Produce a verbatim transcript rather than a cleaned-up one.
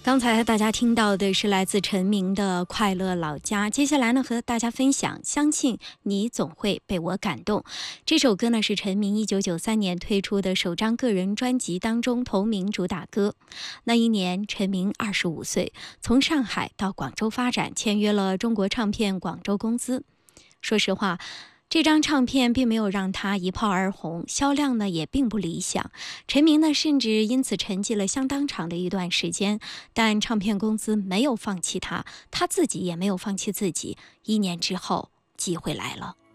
刚才大家听到的是来自陈明的《快乐老家》，接下来呢和大家分享相信你总会被我感动。这首歌呢是陈明一九九三年推出的首张个人专辑当中同名主打歌。那一年陈明二十五岁，从上海到广州发展，签约了中国唱片广州公司。说实话，这张唱片并没有让他一炮而红，销量呢也并不理想。陈明呢甚至因此沉寂了相当长的一段时间，但唱片公司没有放弃他，他自己也没有放弃自己。一年之后，机会来了。